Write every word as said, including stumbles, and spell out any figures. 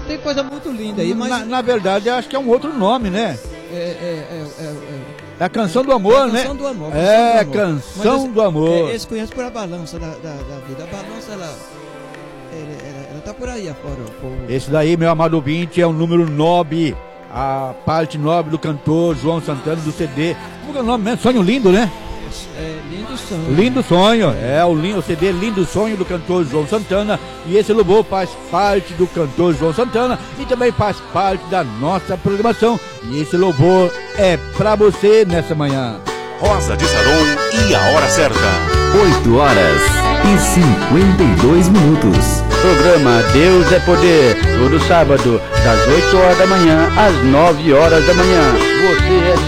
tem coisa muito linda aí, mas... Na, na verdade, eu acho que é um outro nome, né? É, é, é, é, é... É a Canção do Amor, né? Canção do Amor. É, Canção do Amor. Canção esse, do Amor. É, eles conhecem por a balança da, da, da vida. A balança, ela, ela, ela, ela tá por aí afora. Por... Esse daí, meu amado ouvinte, é um número nobre. A parte nobre do cantor João Santana do C D. Como é o nome mesmo? Sonho Lindo, né? É, Lindo Sonho. Lindo Sonho. É o, lindo, o C D Lindo Sonho do cantor João Santana. E esse louvor faz parte do cantor João Santana e também faz parte da nossa programação. E esse louvor é pra você nessa manhã. Rosa de Saron e a hora certa. oito horas e cinquenta e dois minutos. Programa Deus é Poder, todo sábado, das oito horas da manhã às nove horas da manhã. Você é